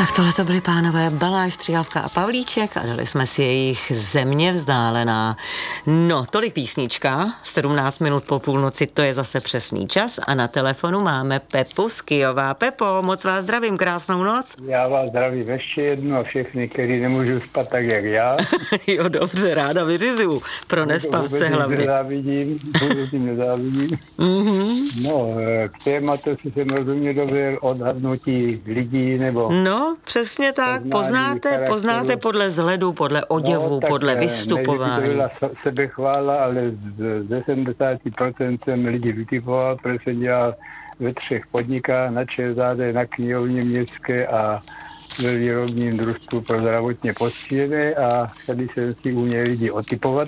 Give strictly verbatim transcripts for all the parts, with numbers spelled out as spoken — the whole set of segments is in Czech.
Tak tohle to byly pánové Baláž, Stříhavka a Pavlíček a dali jsme si jejich Země vzdálená. No, tolik písnička, sedmnáct minut po půlnoci, to je zase přesný čas a na telefonu máme Pepu z Kyjova. Pepo, moc vás zdravím, krásnou noc. Já vás zdravím ještě jednou a všechny, který nemůžu spát tak, jak já. Jo, dobře, ráda vyřizuju. Pro nespavce hlavně. Nezávidím, vůbec jim nezávidím. Mm-hmm. No, k tématu si jsem rozuměl dobře odhadnutí lidí, nebo... No, přesně tak, poznáte, poznáte podle vzhledu, podle oděvu, no, podle vystupování. To byla sebechvála, ale z sedmdesát procent jsem lidi vytipoval, protože jsem dělal ve třech podnikách, na ČSAD, na knihovně městské a ve výrobním družstvu pro zdravotně postižené a tady jsem si uměl lidi otypovat.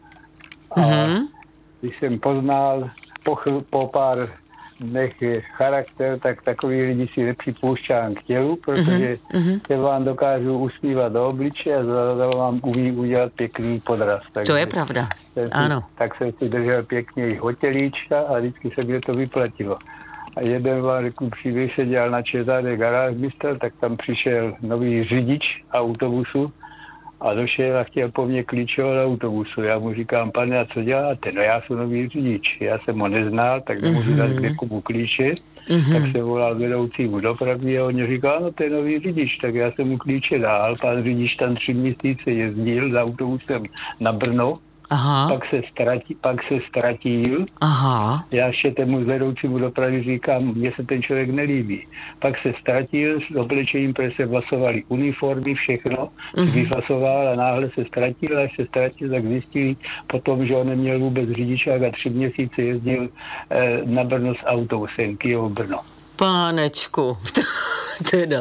A mm-hmm. když jsem poznal po, po pár dnech charakter, tak takový lidi si nepřipoušťám k tělu, protože mm-hmm. se vám dokážu usmívat do obliče a za vám umí udělat pěkný podraz. Takže to je pravda, si, ano. Tak jsem si držel pěkně i hotelíčka a vždycky se mě to vyplatilo. A jeden vám řekl příběh, se dělal na ČSAD garážmistr, tak tam přišel nový řidič autobusu a došel a chtěl po mně klíčovat autobusu. Já mu říkám, pane, a co děláte? No já jsem nový řidič. Já jsem ho neznal, tak nemůžu mm-hmm. dát kde komu klíče. Mm-hmm. Tak se volal vedoucímu dopravy a on říkal, no to je nový řidič, tak já jsem mu klíče dál. Pan řidič tam tři měsíce jezdil s autobusem na Brno. Aha. Pak se ztratí, pak se ztratil. Aha. Já ještě tomu vedoucímu dopravy říkám, mně se ten člověk nelíbí. Pak se ztratil s oblečením, protože se vlasovali uniformy, všechno. Mm-hmm. Vyfasoval a náhle se ztratil a až se ztratil, tak zjistili potom, že on neměl vůbec řidičák a tři měsíce jezdil eh, na Brno s autobusem, Kyjov Brno. Pánečku, teda.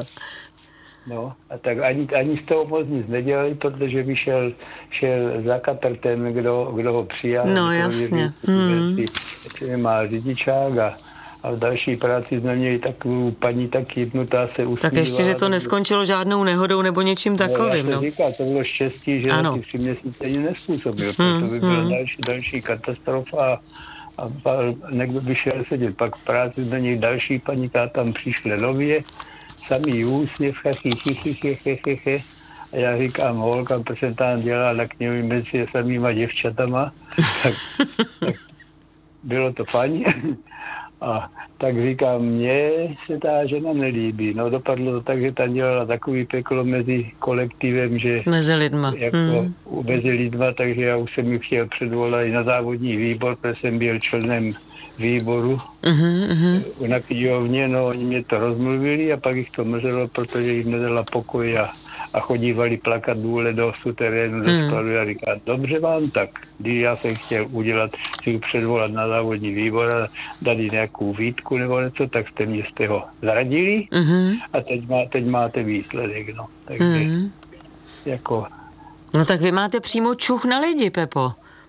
No, a tak ani, ani z toho moc nic nedělali, protože by šel, šel za kaprtem, kdo, kdo ho přijal. No jasně. Hmm. Nemá řidičák a, a v další práci jsme měli takovou paní tak jednutá se usmívala. Tak ještě, že to neskončilo žádnou nehodou nebo něčím takovým. No, já se říká, to bylo štěstí, že ty tři měsíce ani nespůsobil, hmm. to by byla hmm. další, další katastrofa a, a někdo by šel sedět. Pak v práci jsme měli další paní, která tam přišla nově, samý úsměv, chy, chy, chy, chy, chy, chy, chy. A já říkám, holka, protože jsem tam dělala na knihovně mezi samýma děvčatama, tak, tak bylo to fajn. A tak říkám, mně se ta žena nelíbí. No dopadlo to tak, že tam dělala takový peklo mezi kolektivem, že... Mezi lidma. Jako hmm. mezi lidma, takže já už jsem ji chtěl předvolat i na závodní výbor, protože jsem byl členem výboru uh-huh, uh-huh. na knihovně, no oni mě to rozmluvili a pak jich to mrzelo, protože jim nedala pokoj a, a chodívali plakat důle do suterénu, do uh-huh. skladu a říká, dobře vám tak, když já jsem chtěl udělat, si předvolat na závodní výbor a dát nějakou výtku nebo něco, tak jste mě z toho zradili uh-huh. a teď, má, teď máte výsledek, no. Takže uh-huh. jako... No tak vy máte přímo čuch na lidi, Pepo.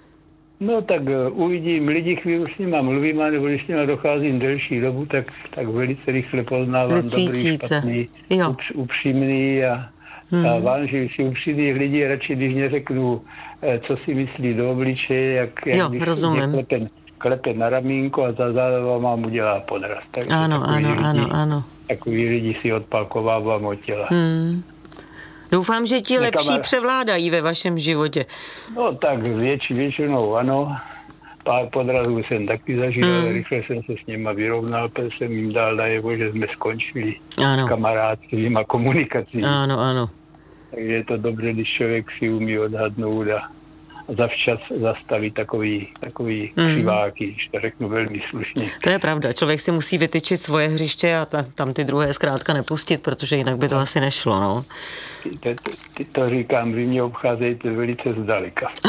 No tak uh, uvidím, lidi chvíli s nima mluvím, nebo když s nima docházím delší dobu, tak, tak velice rychle poznávám dobrý, špatný, upř, upřímný a, hmm. a vážím si upřímných lidí, radši když neřeknu, co si myslí do obličeje, jak, jak jo, když klepe, klepe na ramínko a za záda vám udělá podraz. Takže ano, ano, lidi, ano, ano. Takový lidi si odpalkovávám od těla. Hmm. Doufám, že ti lepší Nekam... převládají ve vašem životě. No tak věč, většinou ano. Pár podrazů jsem taky zažil, hmm. rychle jsem se s nima vyrovnal, protože jsem jim dal najevo, že jsme skončili ano. kamarádstvím a komunikací. Ano, ano. Takže je to dobře, když člověk si umí odhadnout a zavčas zastavit takový, takový hmm. křiváky, když to řeknu velmi slušně. To je pravda, člověk si musí vytyčit svoje hřiště a ta, tam ty druhé zkrátka nepustit, protože jinak by to asi nešlo, no. Ty, ty, ty to říkám, vy mě obcházejte velice zdaleka.